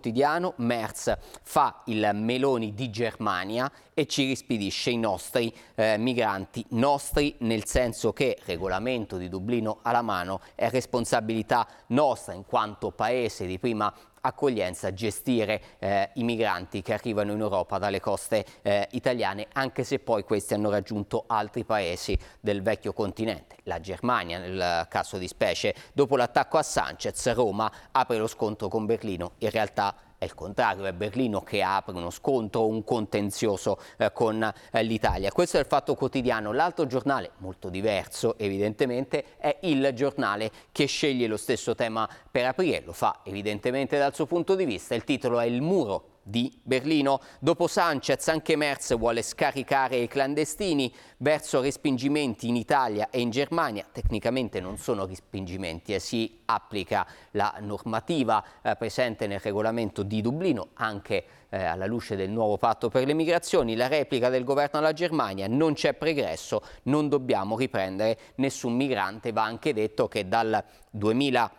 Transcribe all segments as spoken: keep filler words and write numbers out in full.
Quotidiano, Merz fa il Meloni di Germania e ci rispedisce i nostri eh, migranti, nostri nel senso che regolamento di Dublino alla mano è responsabilità nostra in quanto paese di prima accoglienza gestire eh, i migranti che arrivano in Europa dalle coste eh, italiane, anche se poi questi hanno raggiunto altri paesi del vecchio continente. La Germania, nel caso di specie, dopo l'attacco a Sanchez, Roma apre lo scontro con Berlino. In realtà è il contrario, è Berlino che apre uno scontro, un contenzioso eh, con eh, l'Italia. Questo è il Fatto Quotidiano. L'altro giornale, molto diverso evidentemente, è Il Giornale, che sceglie lo stesso tema per aprire. Lo fa evidentemente dal suo punto di vista. Il titolo è Il muro di Berlino. Dopo Sanchez anche Merz vuole scaricare i clandestini verso respingimenti in Italia e in Germania. Tecnicamente non sono respingimenti e eh, si applica la normativa eh, presente nel regolamento di Dublino anche eh, alla luce del nuovo patto per le migrazioni. La replica del governo alla Germania: non c'è pregresso, non dobbiamo riprendere nessun migrante. Va anche detto che dal duemilaventidue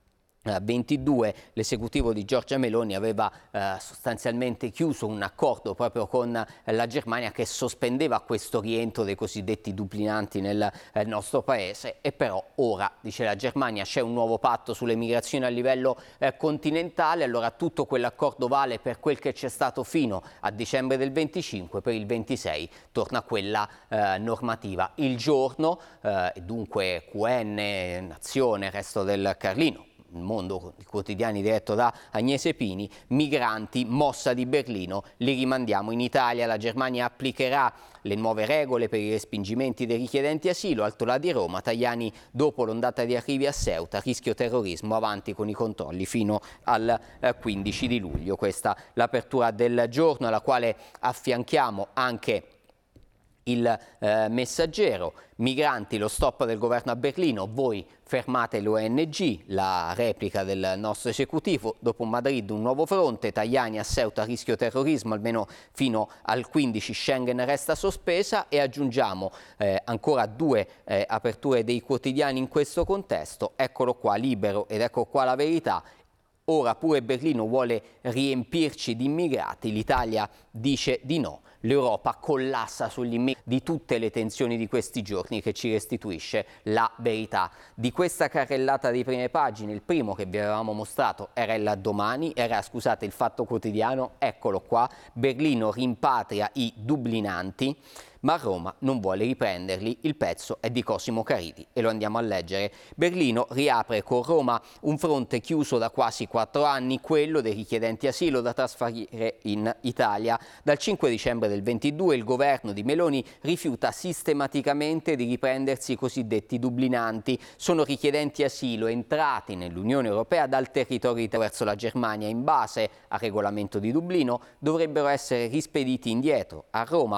l'esecutivo di Giorgia Meloni aveva eh, sostanzialmente chiuso un accordo proprio con eh, la Germania che sospendeva questo rientro dei cosiddetti dublinanti nel eh, nostro paese, e però ora, dice la Germania, c'è un nuovo patto sulle migrazioni a livello eh, continentale. Allora tutto quell'accordo vale per quel che c'è stato fino a dicembre del venticinque, per il ventisei torna quella eh, normativa. Il Giorno, eh, e dunque Q N, Nazione, Resto del Carlino, Il Mondo, i quotidiani diretto da Agnese Pini: migranti, mossa di Berlino, li rimandiamo in Italia. La Germania applicherà le nuove regole per i respingimenti dei richiedenti asilo. Altolà di Roma, Tajani dopo l'ondata di arrivi a Ceuta, rischio terrorismo, avanti con i controlli fino al eh, quindici di luglio. Questa l'apertura del Giorno, alla quale affianchiamo anche il eh, Messaggero. Migranti, lo stop del governo a Berlino, voi fermate l'O N G, la replica del nostro esecutivo. Dopo Madrid un nuovo fronte, Tajani a Ceuta, rischio terrorismo, almeno fino al quindici, Schengen resta sospesa. E aggiungiamo eh, ancora due eh, aperture dei quotidiani in questo contesto. Eccolo qua, Libero, ed ecco qua La Verità. Ora pure Berlino vuole riempirci di immigrati, l'Italia dice di no. L'Europa collassa sugli immigrati, di tutte le tensioni di questi giorni che ci restituisce La Verità. Di questa carrellata di prime pagine, il primo che vi avevamo mostrato era il Domani, era scusate il Fatto Quotidiano, eccolo qua: Berlino rimpatria i dublinanti, ma Roma non vuole riprenderli. Il pezzo è di Cosimo Caridi e lo andiamo a leggere. Berlino riapre con Roma un fronte chiuso da quasi quattro anni, quello dei richiedenti asilo da trasferire in Italia. Dal cinque dicembre del ventidue il governo di Meloni rifiuta sistematicamente di riprendersi i cosiddetti dublinanti. Sono richiedenti asilo entrati nell'Unione Europea dal territorio verso la Germania. In base al regolamento di Dublino dovrebbero essere rispediti indietro a Roma.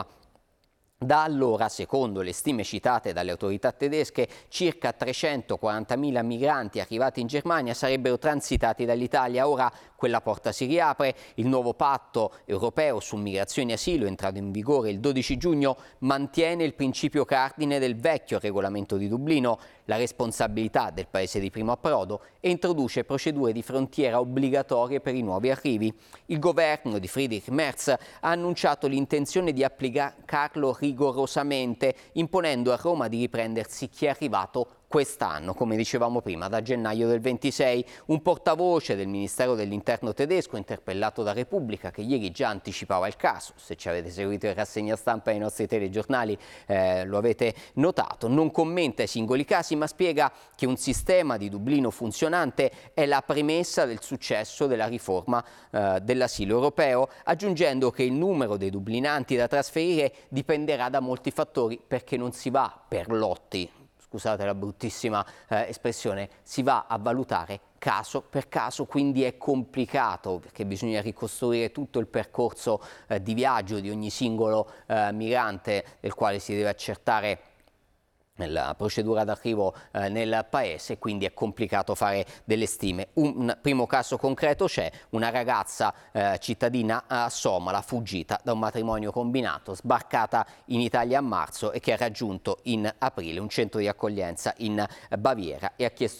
Da allora, secondo le stime citate dalle autorità tedesche, circa trecentoquarantamila migranti arrivati in Germania sarebbero transitati dall'Italia. Ora quella porta si riapre. Il nuovo patto europeo su migrazione e asilo, entrato in vigore il dodici giugno, mantiene il principio cardine del vecchio regolamento di Dublino, la responsabilità del paese di primo approdo, e introduce procedure di frontiera obbligatorie per i nuovi arrivi. Il governo di Friedrich Merz ha annunciato l'intenzione di applicarlo rigorosamente, imponendo a Roma di riprendersi chi è arrivato quest'anno, come dicevamo prima, da gennaio del ventisei. Un portavoce del Ministero dell'Interno tedesco, interpellato da Repubblica, che ieri già anticipava il caso, se ci avete seguito in rassegna stampa ai nostri telegiornali eh, lo avete notato, non commenta i singoli casi, ma spiega che un sistema di Dublino funzionante è la premessa del successo della riforma eh, dell'asilo europeo, aggiungendo che il numero dei dublinanti da trasferire dipenderà da molti fattori, perché non si va per lotti. Scusate la bruttissima eh, espressione, si va a valutare caso per caso, quindi è complicato perché bisogna ricostruire tutto il percorso eh, di viaggio di ogni singolo eh, migrante, del quale si deve accertare nella procedura d'arrivo eh, nel paese, quindi è complicato fare delle stime. Un primo caso concreto c'è: una ragazza eh, cittadina a Somala, fuggita da un matrimonio combinato, sbarcata in Italia a marzo e che ha raggiunto in aprile un centro di accoglienza in Baviera e ha chiesto